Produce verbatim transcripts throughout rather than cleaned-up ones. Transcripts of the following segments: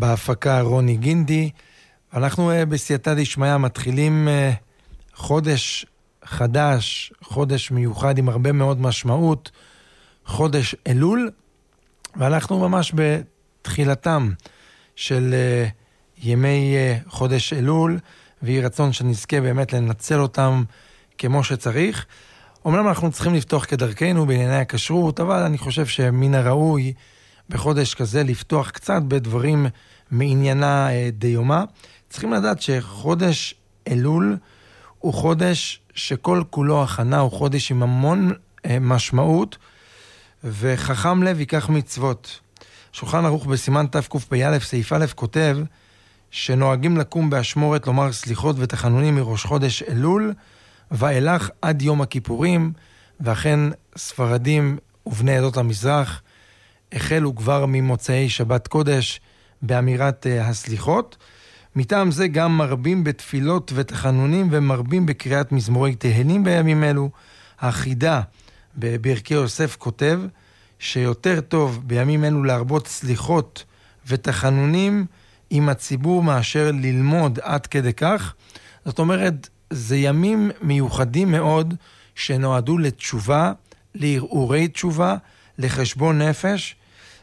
בהפקה רוני גינדי. אנחנו בסייעתא דשמיא מתחילים חודש חדש, חודש מיוחד עם הרבה מאוד משמעות, חודש אלול, ואנחנו ממש בתחילתם של ימי חודש אלול, ויהי רצון שנזכה באמת לנצל אותם כמו שצריך. אומנם אנחנו צריכים לפתוח כדרכנו בענייני הכשרות, אבל אני חושב שמן הראוי בחודש כזה לפתוח קצת בדברים מעניינה דיומה. צריכים לדעת שחודש אלול הוא חודש שכל כולו הכנה, הוא חודש עם המון משמעות, וחכם לב ייקח מצוות. שולחן ערוך בסימן תקפ"א סעיף א' כותב שנוהגים לקום באשמורת לומר סליחות ותחנונים מראש חודש אלול ואילך עד יום הכיפורים, ואכן ספרדים ובני עדות המזרח החלו כבר ממוצאי שבת קודש באמירת הסליחות. מטעם זה גם מרבים בתפילות ותחנונים ומרבים בקריאת מזמורי תהילים בימים אלו. החידה בברכי יוסף כותב שיותר טוב בימים אלו להרבות סליחות ותחנונים עם הציבור מאשר ללמוד עד כדי כך. זאת אומרת, זה ימים מיוחדים מאוד שנועדו לתשובה, להרהורי תשובה, לחשבון נפש,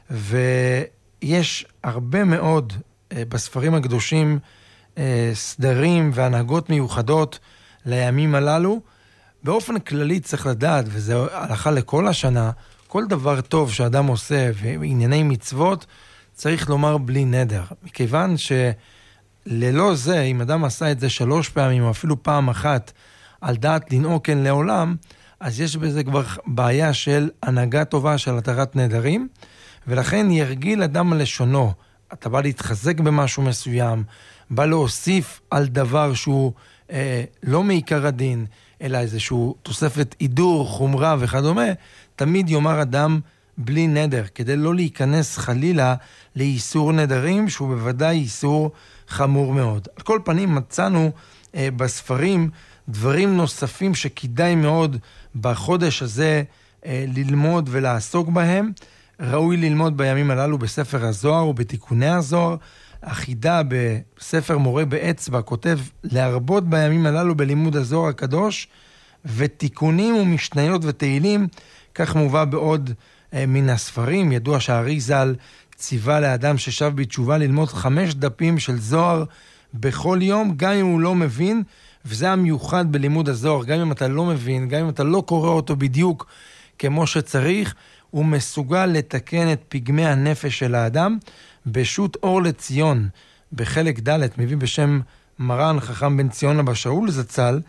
ויש הרבה מאוד בספרים הקדושים סדרים והנהגות מיוחדות לימים הללו. באופן כללי צריך לדעת, וזה הלכה לכל השנה, כל דבר טוב שאדם עושה וענייני מצוות צריך לומר בלי נדר, מכיוון שללא זה, אם אדם עשה את זה שלוש פעמים או אפילו פעם אחת על דעת לנהוג כן לעולם, אז יש בזה כבר בעיה של הנהגה טובה של התרת נדרים, ולכן ירגיל אדם לשונו. אתה בא להתחזק במשהו מסוים, בא להוסיף על דבר שהוא אה, לא מעיקר הדין, אלא איזשהו תוספת עידור, חומרה וכדומה, תמיד יאמר אדם בלי נדר, כדי לא להיכנס חלילה לאיסור נדרים, שהוא בוודאי איסור חמור מאוד. על כל פנים מצאנו אה, בספרים דברים נוספים שכדאי מאוד בחודש הזה אה, ללמוד ולעסוק בהם. ראוי ללמוד בימים הללו בספר הזוהר ובתיקוני הזוהר. החידה בספר מורה באצבע כותב להרבות בימים הללו בלימוד הזוהר הקדוש ותיקונים ומשניות ותהילים. כך מובא בעוד אה, מן הספרים. ידוע שהארי ז"ל ציווה לאדם ששב בתשובה ללמוד חמש דפים של זוהר בכל יום, גם אם הוא לא מבין, וזה המיוחד בלימוד הזוהר. גם אם אתה לא מבין, גם אם אתה לא קורא אותו בדיוק כמו שצריך, הוא מסוגל לתקן את פגמי הנפש של האדם. בשו"ת אור לציון בחלק ד' מביא בשם מרן חכם בן ציון אבא שאול זצ"ל,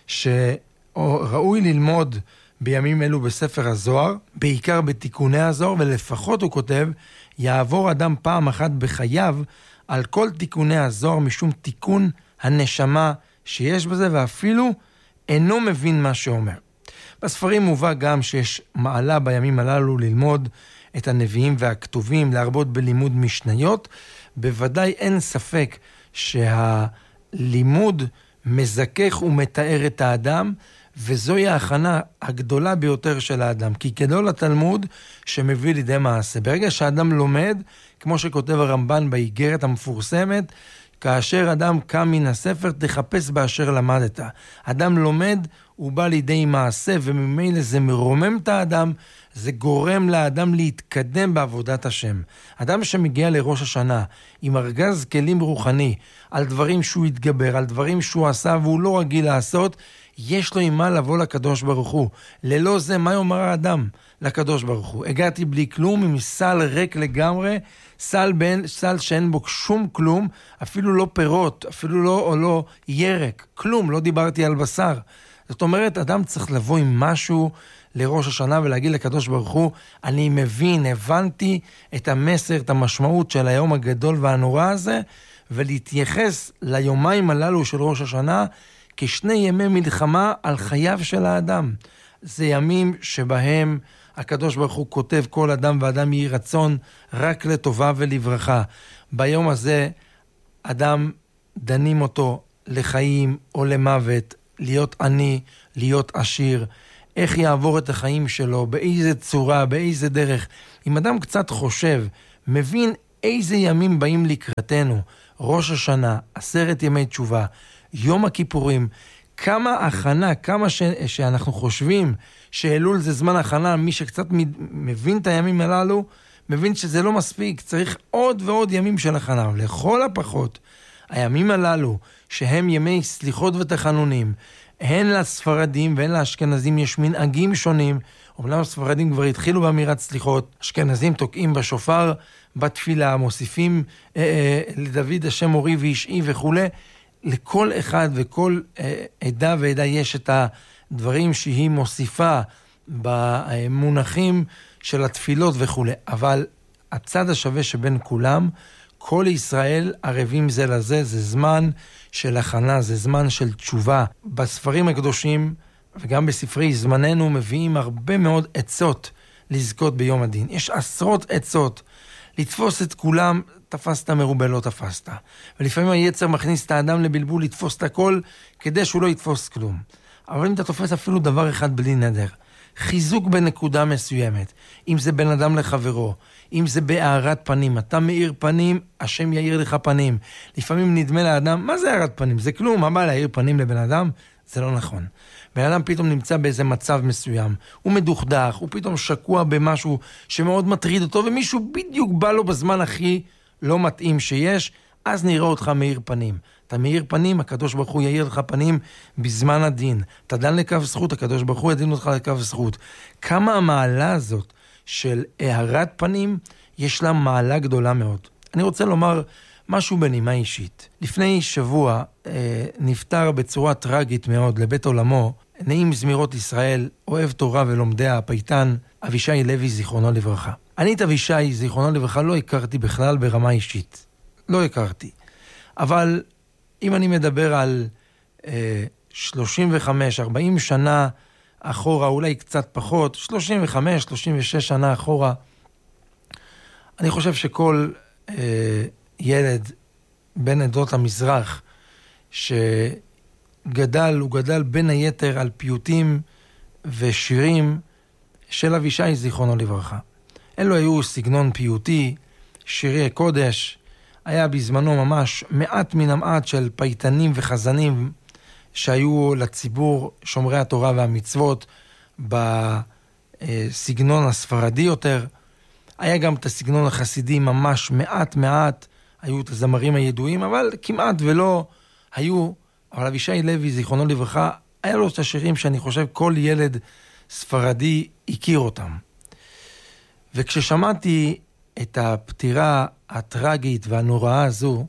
שראוי ללמוד בימים אלו בספר הזוהר, בעיקר בתיקוני הזוהר, ולפחות הוא כותב, יעבור אדם פעם אחת בחייו על כל תיקוני הזוהר משום תיקון הנשמה שיש בזה, ואפילו אינו מבין מה שאומר. בספרים מובא גם שיש מעלה בימים הללו ללמוד את הנביאים והכתובים, להרבות בלימוד משניות. בוודאי אין ספק שהלימוד מזכך ומתאר את האדם, וזוהי ההכנה הגדולה ביותר של האדם, כי גדול התלמוד שמביא לידי מעשה. ברגע שהאדם לומד, כמו שכותב הרמב"ן באיגרת המפורסמת, כאשר אדם קם מן הספר, תחפש באשר למדת. אדם לומד, הוא בא לידי מעשה, וממילא זה מרומם את האדם, זה גורם לאדם להתקדם בעבודת השם. אדם שמגיע לראש השנה עם ארגז כלים רוחני, על דברים שהוא התגבר, על דברים שהוא עשה והוא לא רגיל לעשות, יש לו עם מה לבוא לקדוש ברוך הוא. ללא זה, מה יאמר האדם לקדוש ברוך הוא? הגעתי בלי כלום, עם סל ריק לגמרי, סל, בין, סל שאין בו שום כלום, אפילו לא פירות, אפילו לא, או לא ירק, כלום, לא דיברתי על בשר. זאת אומרת, אדם צריך לבוא עם משהו לראש השנה ולהגיד לקדוש ברוך הוא, אני מבין, הבנתי את המסר, את המשמעות של היום הגדול והנורא הזה, ולהתייחס ליומיים הללו של ראש השנה כשני ימי מלחמה על חייו של האדם. זה ימים שבהם הקדוש ברוך הוא כותב כל אדם ואדם יהי רצון רק לטובה ולברכה. ביום הזה אדם דנים אותו לחיים או למוות, להיות עני, להיות עשיר, איך יעבור את החיים שלו, באיזה צורה, באיזה דרך. אם אדם קצת חושב, מבין איזה ימים באים לקראתנו, ראש השנה, עשרת ימי תשובה, יום הכיפורים, כמה הכנה, כמה ש... שאנחנו חושבים שאלול זה זמן הכנה, מי שקצת מבין את הימים הללו, מבין שזה לא מספיק, צריך עוד ועוד ימים של הכנה. לכל הפחות, הימים הללו, שהם ימי סליחות ותחנונים, הן לספרדים והן לאשכנזים יש מנהגים שונים. אומנם הספרדים כבר התחילו באמירת סליחות, אשכנזים תוקעים בשופר, בתפילה, מוסיפים אה, אה, לדוד השם מורי ואישי וכו'. לכל אחד וכל אה, עדה ועדה יש את הדברים שהיא מוסיפה במונחים של התפילות וכו'. אבל הצד השווה שבין כולם, כל ישראל ערבים זה לזה, זה זמן של הכנה, זה זמן של תשובה. בספרים הקדושים וגם בספרי זמננו מביאים הרבה מאוד עצות לזכות ביום הדין. יש עשרות עצות. לתפוס את כולם, תפסת מרובה לא תפסת. ולפעמים היצר מכניס את האדם לבלבול לתפוס את הכל כדי שהוא לא יתפוס כלום. אבל אם אתה תופס אפילו דבר אחד בלי נדר, חיזוק בנקודה מסוימת, אם זה בן אדם לחברו, אם זה בהארת פנים, אתה מאיר פנים, השם יאיר לך פנים. לפעמים נדמה לאדם, מה זה הארת פנים? זה כלום, מה בא להאיר פנים לבן אדם? זה לא נכון. בן אדם פתאום נמצא באיזה מצב מסוים, הוא מדוכדך, הוא פתאום שקוע במשהו שמאוד מטריד אותו, ומישהו בדיוק בא לו בזמן הכי לא מתאים שיש, אז נראה אותך מאיר פנים. אתה מאיר פנים, הקדוש ברוך הוא יאיר לך פנים בזמן הדין. אתה דן לקו זכות, הקדוש ברוך הוא ידין אותך לקו זכות. כמה המעלה הזאת של הארת פנים, יש לה מעלה גדולה מאוד. אני רוצה לומר משהו בנימה אישית. לפני שבוע אה, נפטר בצורה טרגית מאוד לבית עולמו, נעים זמירות ישראל, אוהב תורה ולומדיה, הפייטן אבישי לוי זיכרונו לברכה. אני את אבישי זיכרונו לברכה לא הכרתי בכלל ברמה אישית. לא הכרתי. אבל אם אני מדבר על אה, שלושים וחמש ארבעים שנה אחורה, אולי קצת פחות, שלושים וחמש שלושים ושש שנה אחורה, אני חושב שכל אה, ילד בין עדות המזרח שגדל, הוא גדל בין היתר על פיוטים ושירים של אבישי זיכרונו לברכה. אלו היו סגנון פיוטי, שירי קודש, היה בזמנו ממש מעט מן המעט של פייטנים וחזנים שהיו לציבור שומרי התורה והמצוות בסגנון הספרדי יותר. היה גם את הסגנון החסידי ממש מעט מעט, היו את הזמרים הידועים, אבל כמעט ולא היו. אבל אבישי לוי זיכרונו לברכה, היה לו את השירים שאני חושב כל ילד ספרדי הכיר אותם. וכששמעתי את הפטירה הטרגית והנוראה הזו,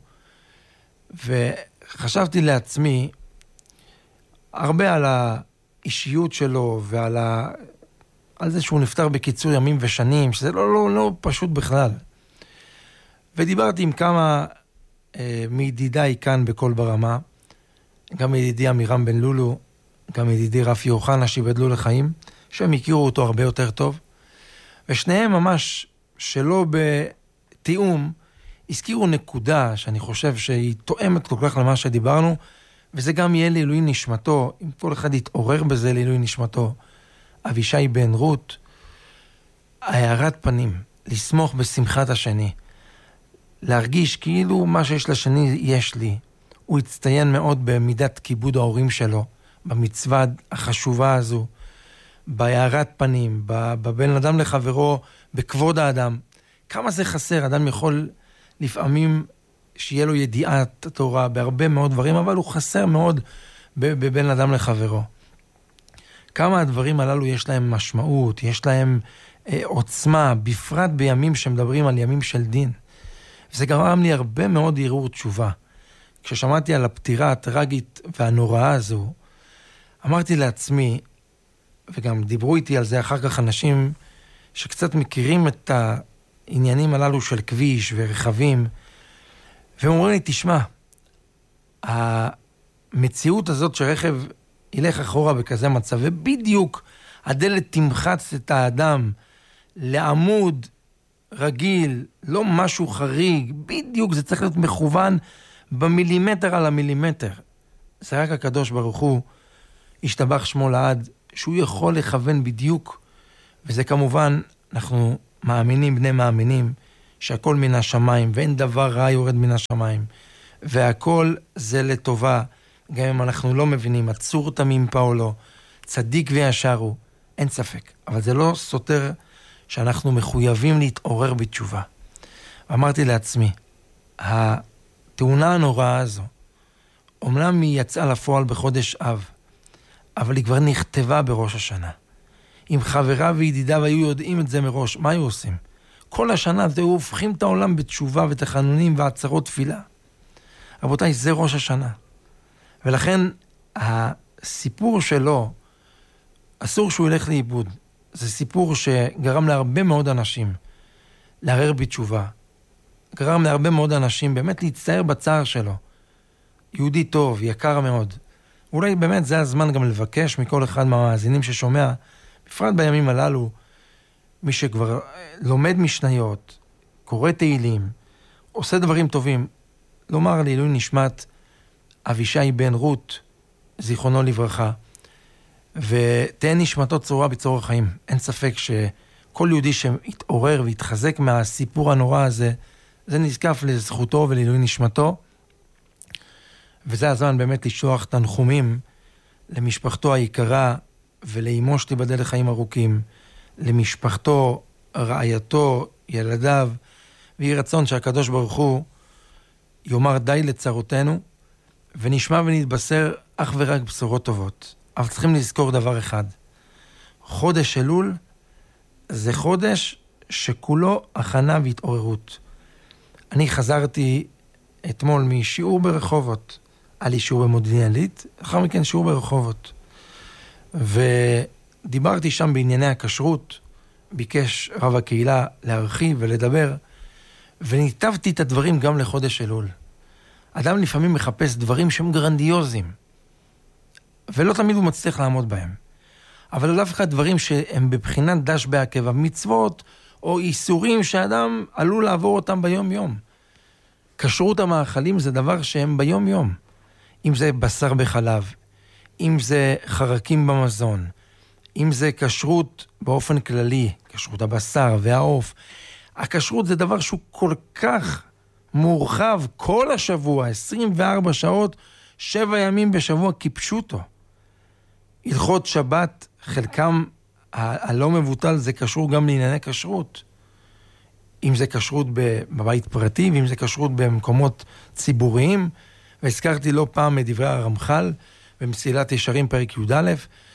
וחשבתי לעצמי הרבה על האישיות שלו ועל ה... על זה שהוא נפטר בקיצור ימים ושנים, שזה לא, לא, לא פשוט בכלל. ודיברתי עם כמה אה, מידידיי כאן בכל ברמה, גם ידידי אמירם בן לולו, גם ידידי רפי אוחנה שיבדלו לחיים, שהם הכירו אותו הרבה יותר טוב, ושניהם ממש שלא בתיאום, הזכירו נקודה שאני חושב שהיא תואמת כל כך למה שדיברנו, וזה גם יהיה לעילוי נשמתו, אם כל אחד יתעורר בזה לעילוי נשמתו. אבישי בן רות, הארת פנים, לסמוך בשמחת השני, להרגיש כאילו מה שיש לשני יש לי. הוא הצטיין מאוד במידת כיבוד ההורים שלו, במצווה החשובה הזו, בהארת פנים, בבין אדם לחברו, בכבוד האדם. כמה זה חסר, אדם יכול לפעמים שיהיה לו ידיעת התורה בהרבה מאוד דברים, אבל הוא חסר מאוד בבין אדם לחברו. כמה הדברים הללו יש להם משמעות, יש להם אה, עוצמה, בפרט בימים שמדברים על ימים של דין. וזה גרם לי הרבה מאוד ערעור תשובה. כששמעתי על הפטירה הטרגית והנוראה הזו, אמרתי לעצמי, וגם דיברו איתי על זה אחר כך אנשים שקצת מכירים את העניינים הללו של כביש ורכבים, והם אומרים לי, תשמע, המציאות הזאת שרכב ילך אחורה בכזה מצב, ובדיוק הדלת תמחץ את האדם לעמוד רגיל, לא משהו חריג, בדיוק זה צריך להיות מכוון במילימטר על המילימטר. זה רק הקדוש ברוך הוא, השתבח שמו לעד, שהוא יכול לכוון בדיוק, וזה כמובן, אנחנו מאמינים, בני מאמינים, שהכל מן השמיים, ואין דבר רע יורד מן השמיים, והכל זה לטובה, גם אם אנחנו לא מבינים, עצור תמים פעולו, צדיק וישר הוא, אין ספק. אבל זה לא סותר שאנחנו מחויבים להתעורר בתשובה. ואמרתי לעצמי, התאונה הנוראה הזו, אומנם היא יצאה לפועל בחודש אב, אבל היא כבר נכתבה בראש השנה. אם חבריו וידידיו היו יודעים את זה מראש, מה היו עושים? כל השנה היו הופכים את העולם בתשובה ותחנונים ועצרות תפילה. רבותיי, זה ראש השנה. ולכן הסיפור שלו, אסור שהוא ילך לאיבוד. זה סיפור שגרם להרבה מאוד אנשים לערער בתשובה. גרם להרבה מאוד אנשים באמת להצטער בצער שלו. יהודי טוב, יקר מאוד. אולי באמת זה הזמן גם לבקש מכל אחד מהמאזינים ששומע, בפרט בימים הללו, מי שכבר לומד משניות, קורא תהילים, עושה דברים טובים, לומר לעילוי נשמת אבישי בן רות, זיכרונו לברכה, ותהא נשמתו צרורה בצרור החיים. אין ספק שכל יהודי שהתעורר והתחזק מהסיפור הנורא הזה, זה נזקף לזכותו ולעילוי נשמתו, וזה הזמן באמת לשלוח תנחומים למשפחתו היקרה ולאמו שתיבדל לחיים ארוכים, למשפחתו, רעייתו, ילדיו, ויהי רצון שהקדוש ברוך הוא יאמר די לצרותינו, ונשמע ונתבשר אך ורק בשורות טובות. אבל צריכים לזכור דבר אחד, חודש אלול זה חודש שכולו הכנה והתעוררות. אני חזרתי אתמול משיעור ברחובות, היה לי שיעור במודיעין עילית, אחר מכן שיעור ברחובות. ודיברתי שם בענייני הכשרות, ביקש רב הקהילה להרחיב ולדבר, וניתבתי את הדברים גם לחודש אלול. אדם לפעמים מחפש דברים שהם גרנדיוזיים, ולא תמיד הוא מצליח לעמוד בהם. אבל דווקא דברים שהם בבחינת דש בעקב, מצוות או איסורים שאדם עלול לעבור אותם ביום יום. כשרות המאכלים זה דבר שהם ביום יום. אם זה בשר בחלב, אם זה חרקים במזון, אם זה כשרות באופן כללי, כשרות הבשר והעוף. הכשרות זה דבר שהוא כל כך מורחב כל השבוע, עשרים וארבע שעות, שבע ימים בשבוע כפשוטו. הלכות שבת, חלקם ה- הלא מבוטל זה קשור גם לענייני כשרות. אם זה כשרות בבית פרטי, ואם זה כשרות במקומות ציבוריים, והזכרתי לא פעם מדברי הרמח"ל, במסילת ישרים פרק י"א,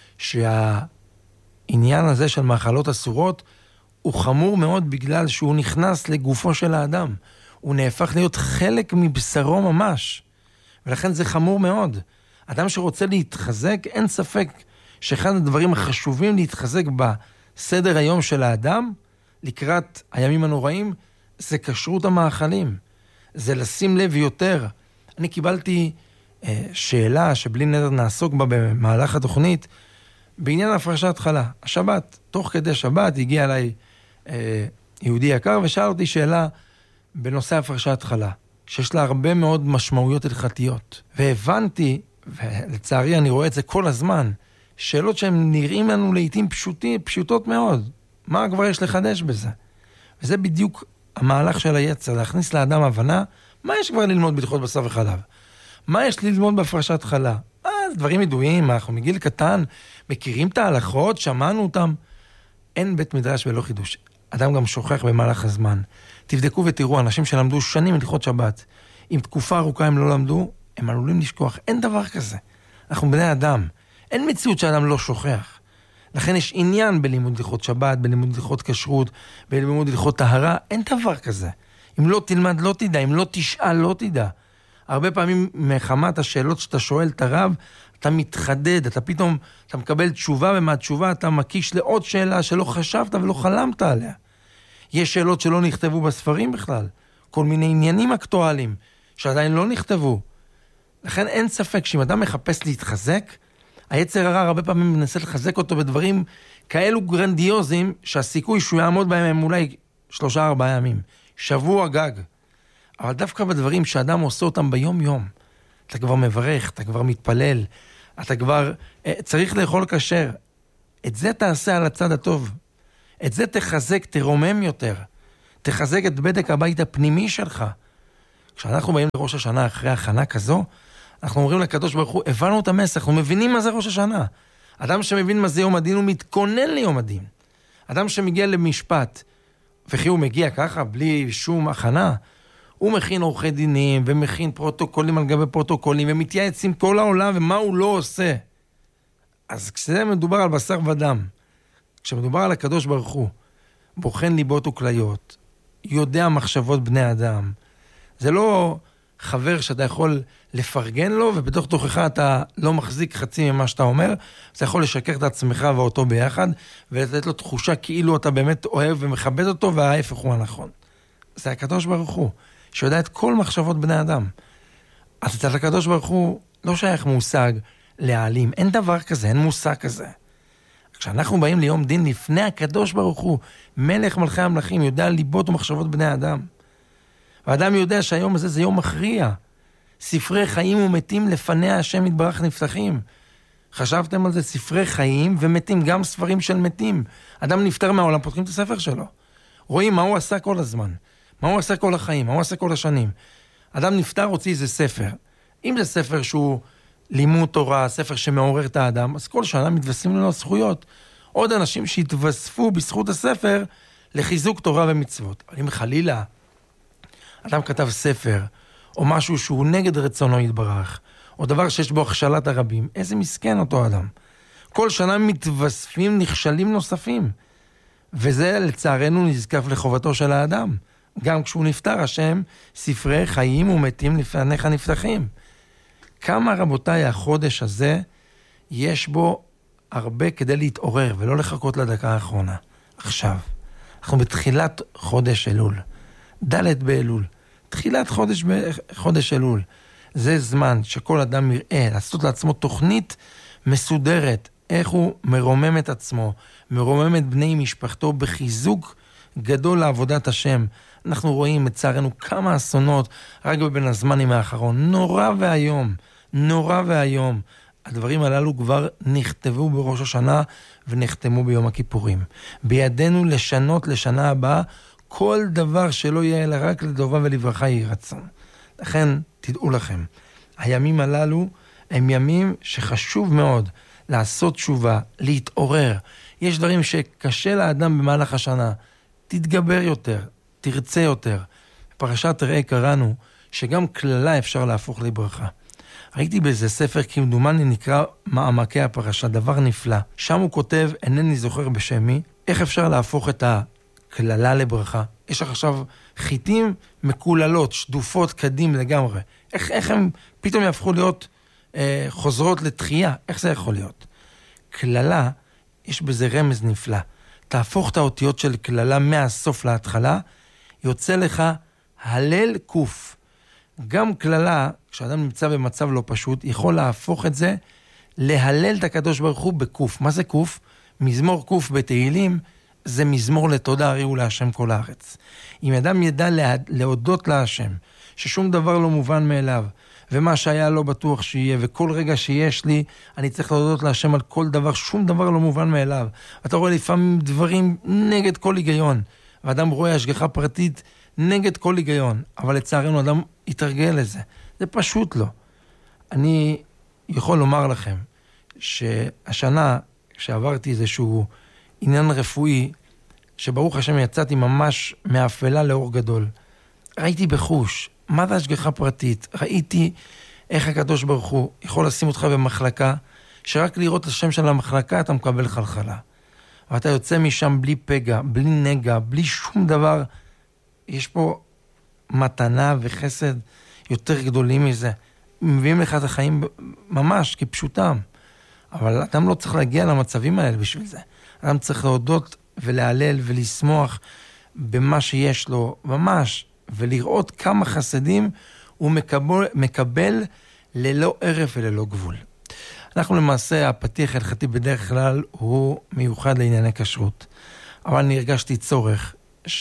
שהעניין הזה של מאכלות אסורות, הוא חמור מאוד בגלל שהוא נכנס לגופו של האדם. הוא נהפך להיות חלק מבשרו ממש. ולכן זה חמור מאוד. אדם שרוצה להתחזק, אין ספק שאחד הדברים החשובים להתחזק בסדר היום של האדם, לקראת הימים הנוראים, זה כשרות המאכלים. זה לשים לב יותר. אני קיבלתי אה, שאלה שבלי נדר נעסוק בה במהלך התוכנית, בעניין הפרשת חלה. השבת, תוך כדי שבת, הגיע אליי אה, יהודי יקר ושאל אותי שאלה בנושא הפרשת חלה, שיש לה הרבה מאוד משמעויות הלכתיות. והבנתי, ולצערי אני רואה את זה כל הזמן, שאלות שהן נראים לנו לעתים פשוטי, פשוטות מאוד. מה כבר יש לחדש בזה? וזה בדיוק המהלך של היצר, להכניס לאדם הבנה, מה יש כבר ללמוד בהלכות בשר וחלב? מה יש ללמוד בהפרשת חלה? אה, דברים ידועים, אנחנו מגיל קטן, מכירים את ההלכות, שמענו אותם. אין בית מדרש ולא חידוש. אדם גם שוכח במהלך הזמן. תבדקו ותראו, אנשים שלמדו שנים הלכות שבת, אם תקופה ארוכה הם לא למדו, הם עלולים לשכוח. אין דבר כזה. אנחנו בני אדם. אין מציאות שאדם לא שוכח. לכן יש עניין בלימוד הלכות שבת, בלימוד הלכות כשרות, בלימוד הלכות טהרה. אין דבר כזה. אם לא תלמד, לא תדע. אם לא תשאל, לא תדע. הרבה פעמים מחמת השאלות שאתה שואל את הרב, אתה מתחדד, אתה פתאום, אתה מקבל תשובה, ומהתשובה אתה מקיש לעוד שאלה שלא חשבת ולא חלמת עליה. יש שאלות שלא נכתבו בספרים בכלל. כל מיני עניינים אקטואליים שעדיין לא נכתבו. לכן אין ספק שאם אדם מחפש להתחזק, היצר הרע הרבה פעמים מנסה לחזק אותו בדברים כאלו גרנדיוזיים, שהסיכוי שהוא יעמוד בהם הם אולי שלושה ארבעה ימים. שבוע גג. אבל דווקא בדברים שאדם עושה אותם ביום יום, אתה כבר מברך, אתה כבר מתפלל, אתה כבר אה, צריך לאכול כשר. את זה תעשה על הצד הטוב. את זה תחזק, תרומם יותר. תחזק את בדק הבית הפנימי שלך. כשאנחנו באים לראש השנה אחרי הכנה כזו, אנחנו אומרים לקדוש ברוך הוא, הבנו את המסך, אנחנו מבינים מה זה ראש השנה. אדם שמבין מה זה יום הדין, הוא מתכונן ליום הדין. אדם שמגיע למשפט, וכי הוא מגיע ככה, בלי שום הכנה, הוא מכין עורכי דינים, ומכין פרוטוקולים על גבי פרוטוקולים, ומתייעץ עם כל העולם, ומה הוא לא עושה. אז כשזה מדובר על בשר ודם, כשמדובר על הקדוש ברוך הוא, בוחן ליבות וכליות, יודע מחשבות בני אדם, זה לא חבר שאתה יכול לפרגן לו, ובתוך תוכך אתה לא מחזיק חצי ממה שאתה אומר, אתה יכול לשקר את עצמך ואותו ביחד, ולתת לו תחושה כאילו אתה באמת אוהב ומכבד אותו, וההפך הוא הנכון. זה הקדוש ברוך הוא, שיודע את כל מחשבות בני אדם. אז את הקדוש ברוך הוא לא שייך מושג להעלים, אין דבר כזה, אין מושג כזה. כשאנחנו באים ליום דין לפני הקדוש ברוך הוא, מלך מלכי המלכים, יודע ליבות ומחשבות בני אדם. והאדם יודע שהיום הזה זה יום מכריע. ספרי חיים ומתים לפניה השם יתברך נפתחים. חשבתם על זה? ספרי חיים ומתים, גם ספרים של מתים. אדם נפטר מהעולם, פותחים את הספר שלו. רואים מה הוא עשה כל הזמן. מה הוא עשה כל החיים, מה הוא עשה כל השנים. אדם נפטר, הוציא איזה ספר. אם זה ספר שהוא לימוד תורה, ספר שמעורר את האדם, אז כל שנה מתווספים לנו זכויות. עוד אנשים שהתווספו בזכות הספר לחיזוק תורה ומצוות. אבל אם חלילה אדם כתב ספר, או משהו שהוא נגד רצונו יתברך, או דבר שיש בו הכשלת הרבים, איזה מסכן אותו אדם. כל שנה מתווספים נכשלים נוספים, וזה לצערנו נזקף לחובתו של האדם. גם כשהוא נפטר, השם, ספרי חיים ומתים לפניך נפתחים. כמה רבותיי החודש הזה, יש בו הרבה כדי להתעורר, ולא לחכות לדקה האחרונה. עכשיו, אנחנו בתחילת חודש אלול. ד' באלול, תחילת חודש, חודש אלול. זה זמן שכל אדם יראה, לעשות לעצמו תוכנית מסודרת, איך הוא מרומם את עצמו, מרומם את בני משפחתו בחיזוק גדול לעבודת השם. אנחנו רואים לצערנו כמה אסונות רק בבין הזמנים האחרון, נורא והיום, נורא והיום. הדברים הללו כבר נכתבו בראש השנה ונחתמו ביום הכיפורים. בידינו לשנות לשנה הבאה, כל דבר שלא יהיה אלא רק לטובה ולברכה יהי רצון. לכן תדעו לכם, הימים הללו הם ימים שחשוב מאוד לעשות תשובה, להתעורר. יש דברים שקשה לאדם במהלך השנה, תתגבר יותר, תרצה יותר. בפרשת ראה קראנו שגם כללה אפשר להפוך לברכה. ראיתי באיזה ספר כמדומני נקרא מעמקי הפרשה, דבר נפלא. שם הוא כותב, אינני זוכר בשמי, איך אפשר להפוך את הכללה לברכה. יש עכשיו חיטים מקוללות, שדופות קדים לגמרי. איך, איך הם פתאום יהפכו להיות אה, חוזרות לתחייה? איך זה יכול להיות? כללה, יש בזה רמז נפלא. תהפוך את האותיות של כללה מהסוף להתחלה, יוצא לך הלל קוף. גם כללה, כשאדם נמצא במצב לא פשוט, יכול להפוך את זה, להלל את הקדוש ברוך הוא בקוף. מה זה קוף? מזמור קוף בתהילים, זה מזמור לתודה הריעו להשם כל הארץ. אם אדם ידע להודות להשם, ששום דבר לא מובן מאליו, ומה שהיה לא בטוח שיהיה, וכל רגע שיש לי, אני צריך להודות להשם על כל דבר, שום דבר לא מובן מאליו. אתה רואה לפעמים דברים נגד כל היגיון, ואדם רואה השגחה פרטית נגד כל היגיון, אבל לצערנו אדם יתרגל לזה. זה פשוט לא. אני יכול לומר לכם, שהשנה שעברתי איזשהו עניין רפואי, שברוך השם יצאתי ממש מאפלה לאור גדול. ראיתי בחוש, מה זה השגחה פרטית? ראיתי איך הקדוש ברוך הוא יכול לשים אותך במחלקה, שרק לראות את השם של המחלקה אתה מקבל חלחלה. ואתה יוצא משם בלי פגע, בלי נגע, בלי שום דבר. יש פה מתנה וחסד יותר גדולים מזה. מביאים לך את החיים ממש כפשוטם. אבל אדם לא צריך להגיע למצבים האלה בשביל זה. אדם צריך להודות ולהלל ולשמוח במה שיש לו ממש, ולראות כמה חסדים הוא מקבל, מקבל ללא ערף וללא גבול. אנחנו למעשה, הפתיח הלכתי בדרך כלל הוא מיוחד לענייני כשרות. אבל אני הרגשתי צורך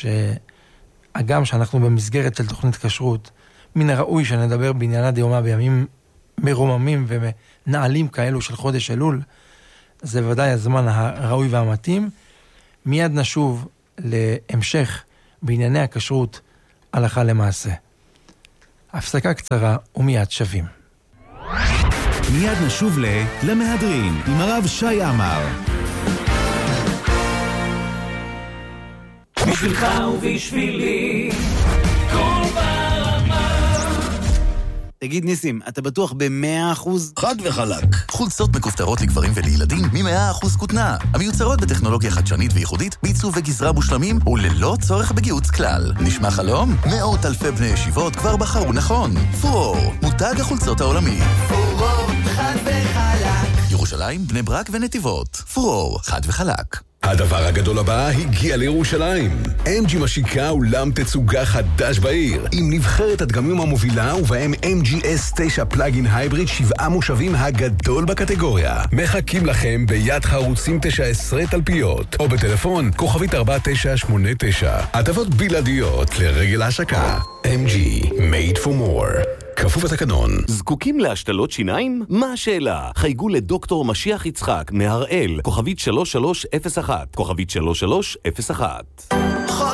שהגם שאנחנו במסגרת של תוכנית כשרות, מן הראוי שנדבר בעניינה דיומה בימים מרוממים ונעלים כאלו של חודש אלול, זה ודאי הזמן הראוי והמתאים. מיד נשוב להמשך בענייני הכשרות הלכה למעשה. הפסקה קצרה ומיד שווים. מיד נשוב ל... למהדרין עם הרב שי עמר. בשבילך ובשבילי כל ברמה. תגיד ניסים, אתה בטוח ב-מאה אחוז? חד וחלק. חולצות מכופתרות לגברים ולילדים מ-מאה אחוז כותנה. המיוצרות בטכנולוגיה חדשנית וייחודית, בעיצוב וגזרה מושלמים וללא צורך בגיוץ כלל. נשמע חלום? מאות אלפי בני ישיבות כבר בחרו נכון. פורור, מותג החולצות העולמי. פורור, חד וחלק. ירושלים, בני ברק ונתיבות. פורור, חד וחלק. הדבר הגדול הבא הגיע לירושלים. אם ג'י משיקה אולם תצוגה חדש בעיר, עם נבחרת הדגמים המובילה ובהם אם ג'י אס תשע פלאגין הייבריד שבעה מושבים הגדול בקטגוריה. מחכים לכם ביד חרוצים תשע עשרה תלפיות, או בטלפון כוכבית ארבע תשע שמונה תשע. הטבות בלעדיות לרגל ההשקה. אם ג'י, made for more. כפוף התקנון. זקוקים להשתלות שיניים? מה השאלה? חייגו לדוקטור משיח יצחק מהראל, כוכבית שלוש שלוש אפס אחת, כוכבית שלוש שלוש אפס אחת.